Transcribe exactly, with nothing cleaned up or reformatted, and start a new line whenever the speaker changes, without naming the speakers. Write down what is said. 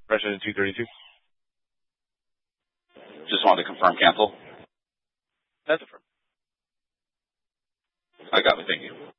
Resident two thirty-two.
Just wanted to confirm cancel.
That's affirmed.
I got it. Thank you.